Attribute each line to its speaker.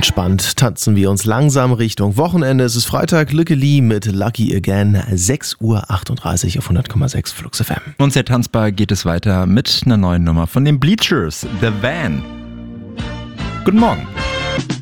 Speaker 1: Entspannt tanzen wir uns langsam Richtung Wochenende. Es ist Freitag, Lücke Lee mit Lucky Again, 6:38 Uhr auf 100,6 Flux FM.
Speaker 2: Und sehr tanzbar geht es weiter mit einer neuen Nummer von den Bleachers, The Van. Guten Morgen.